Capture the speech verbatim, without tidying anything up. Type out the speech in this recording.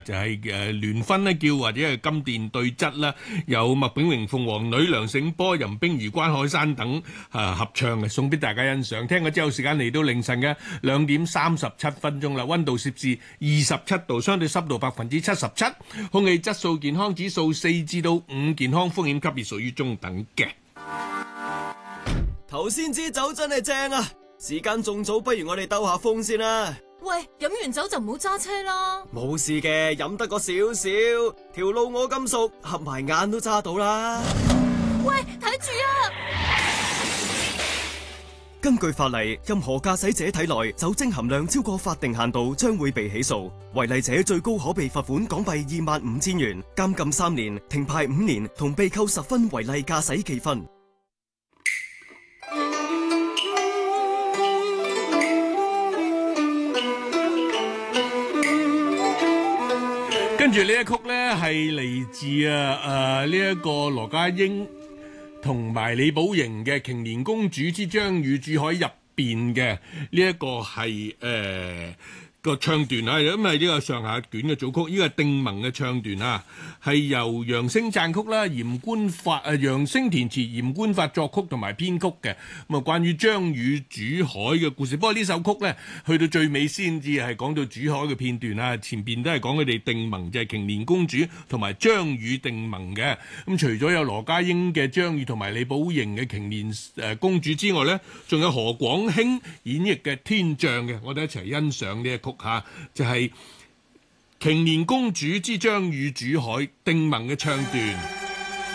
就係誒聯婚咧叫或者係金殿對質啦，有麥炳榮、鳳凰女、梁醒波、任冰如、關海山等啊合唱嘅，送俾大家欣賞。聽咗之後，時間嚟到凌晨嘅兩點三十七分鐘啦，溫度攝氏二十七度，相對濕度百分之七十七，空氣質素健康指數四至到五，健康風險級別屬於中等嘅。 頭先支酒真係正啊！時間仲早，不如我哋兜下風先啦。 喂，飲完酒就唔好揸車啦。 冇事嘅，飲得個少少，條路我咁熟，合埋眼都揸到啦。 喂，睇住啊！ 根據法例，任何駕駛者體內酒精含量超過法定限度，將會被起訴。違例者最高可被罰款港幣二萬五千元、監禁三年、停牌五年，同被扣十分違例駕駛記分。 跟住呢一曲呢係嚟自啊誒呢一個羅家英同埋李寶瑩嘅《瓊蓮公主之章與珠海》入邊嘅呢一個係誒。呃個唱段啊，因為呢個上下卷嘅組曲，呢個係定盟嘅唱段啊，係由楊聲撰曲啦，嚴官發啊，楊聲填詞，嚴官發作曲同埋編曲嘅。咁啊，關於章魚珠海嘅故事，不過呢首曲咧，去到最尾先至係講到珠海嘅片段啊，前邊都係講佢哋定盟，就係瓊蓮公主同埋張宇定盟嘅。咁除咗有羅家英嘅張宇同埋李寶瑩嘅瓊蓮誒公主之外咧，仲有何廣興演繹嘅天象嘅，我哋一齊欣賞呢一曲。吓，就係瓊蓮公主之章與珠海定盟嘅唱段。